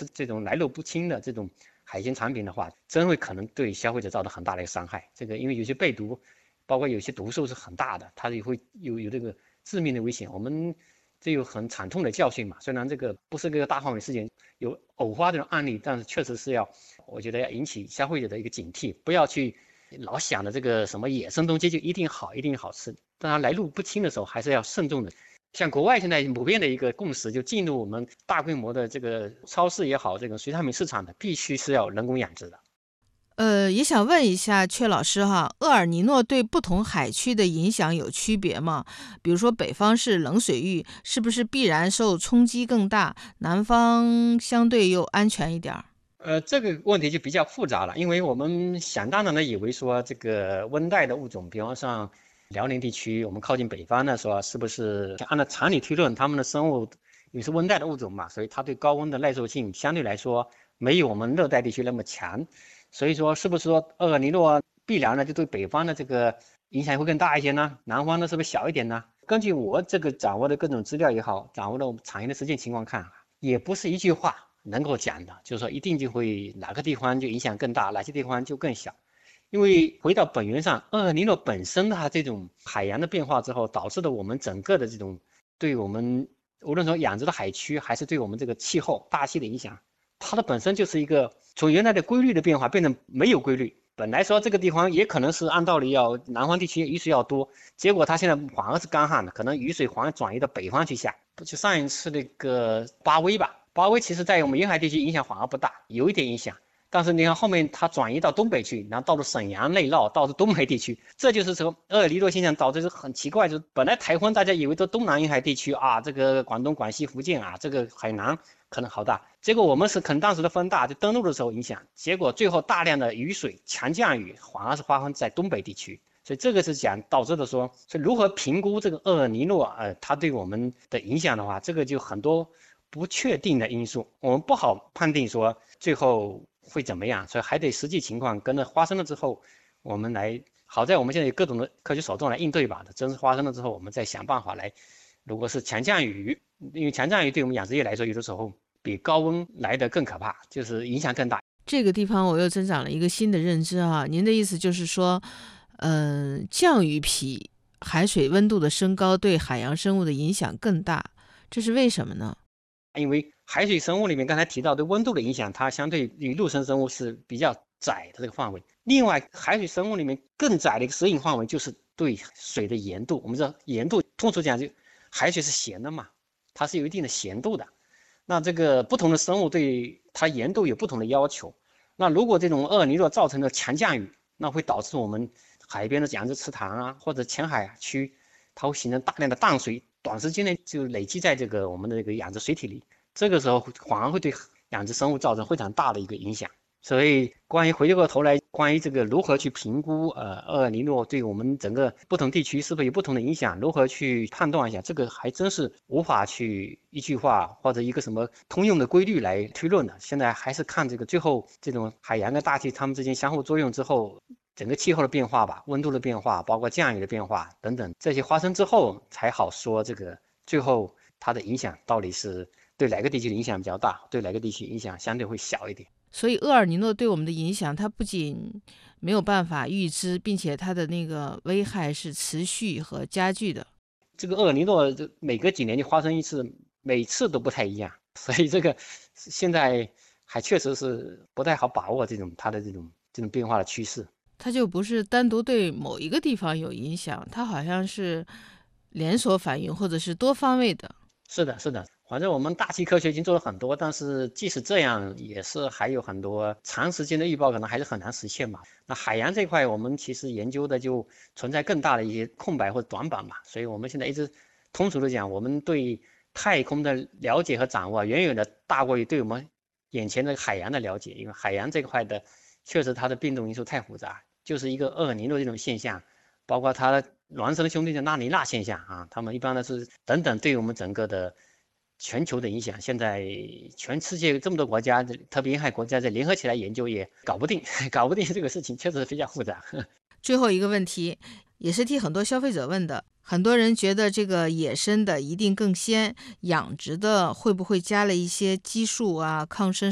吃这种来路不清的这种海鲜产品的话，真会可能对消费者造成很大的一个伤害。这个因为有些被毒，包括有些毒素是很大的，它也会有这个致命的危险。我们这有很惨痛的教训嘛。虽然这个不是个大范围事件，有偶发这种案例，但是确实是我觉得要引起消费者的一个警惕，不要去老想着这个什么野生东西就一定好，一定好吃。当然来路不清的时候，还是要慎重的。像国外现在普遍的一个共识，就进入我们大规模的这个超市也好，这个水产品市场的，必须是要人工养殖的。 也想问一下阙老师哈，厄尔尼诺对不同海区的影响有区别吗？比如说北方是冷水域，是不是必然受冲击更大？南方相对又安全一点儿？ 这个问题就比较复杂了，因为我们想当然的以为说这个温带的物种，比方像辽宁地区，我们靠近北方的说，是不是按照常理推论，它们的生物也是温带的物种嘛，所以它对高温的耐受性相对来说没有我们热带地区那么强。所以说，是不是说厄尔尼诺必然呢就对北方的这个影响会更大一些呢？南方的是不是小一点呢？根据我这个掌握的各种资料也好，掌握的我们产业的实践情况看，也不是一句话能够讲的，就是说一定就会哪个地方就影响更大，哪些地方就更小。因为回到本源上，厄尔尼诺本身它这种海洋的变化之后，导致的我们整个的这种对我们无论说养殖的海区，还是对我们这个气候大气的影响，它的本身就是一个从原来的规律的变化变成没有规律。本来说这个地方也可能是按道理要南方地区雨水要多，结果它现在反而是干旱的，可能雨水反而转移到北方去下。就上一次那个巴威吧，巴威其实在我们沿海地区影响反而不大，有一点影响。但是你看后面它转移到东北去，然后到了沈阳内涝，到了东北地区，这就是说厄尔尼诺现象导致很奇怪，就是本来台风大家以为都东南沿海地区啊，这个广东、广西、福建啊，这个海南可能好大，结果我们是可能当时的风大，就登陆的时候影响，结果最后大量的雨水、强降雨反而是发生在东北地区。所以这个是讲导致的说，是如何评估这个厄尔尼诺它对我们的影响的话，这个就很多不确定的因素，我们不好判定说最后会怎么样，所以还得实际情况跟着发生了之后，我们来。好在我们现在有各种的科学手段来应对吧，真是发生了之后，我们再想办法来。如果是强降雨，因为强降雨对我们养殖业来说，有的时候比高温来得更可怕，就是影响更大。 这个地方我又增长了一个新的认知啊！您的意思就是说，降雨比海水温度的升高对海洋生物的影响更大，这是为什么呢？ 因为海水生物里面刚才提到对温度的影响，它相对于陆生生物是比较窄的这个范围。另外，海水生物里面更窄的一个适应范围就是对水的盐度。我们知道盐度，通俗讲就海水是咸的嘛，它是有一定的咸度的。那这个不同的生物对它盐度有不同的要求。那如果这种厄尔尼诺造成的强降雨，那会导致我们海边的养殖池塘啊，或者浅海区，它会形成大量的淡水，短时间内就累积在这个我们的这个养殖水体里，这个时候反而会对养殖生物造成非常大的一个影响。所以，回过头来，关于这个如何去评估厄尔尼诺对我们整个不同地区是不是有不同的影响，如何去判断一下，这个还真是无法去一句话或者一个什么通用的规律来推论的。现在还是看这个最后这种海洋跟大气它们之间相互作用之后，整个气候的变化吧，温度的变化，包括降雨的变化等等，这些发生之后才好说这个最后它的影响到底是对哪个地区的影响比较大，对哪个地区影响相对会小一点。 所以厄尔尼诺对我们的影响，它不仅没有办法预知，并且它的那个危害是持续和加剧的。 这个厄尔尼诺每隔几年就发生一次，每次都不太一样，所以这个现在还确实是不太好把握它的这种变化的趋势。 它就不是单独对某一个地方有影响，它好像是连锁反应或者是多方位的。 是的，是的，反正我们大气科学已经做了很多，但是即使这样，也是还有很多长时间的预报可能还是很难实现嘛。那海洋这块，我们其实研究的就存在更大的一些空白或者短板嘛，所以我们现在一直通俗的讲，我们对太空的了解和掌握远远的大过于对我们眼前的海洋的了解，因为海洋这块的确实它的变动因素太复杂，就是一个厄尔尼诺这种现象。包括它孪生兄弟的拉尼娜现象啊，他们一般的是等等，对我们整个的全球的影响，现在全世界这么多国家，特别沿海国家在联合起来研究也搞不定，搞不定这个事情确实比较复杂。 最后一个问题，也是替很多消费者问的。很多人觉得这个野生的一定更鲜，养殖的会不会加了一些激素啊、抗生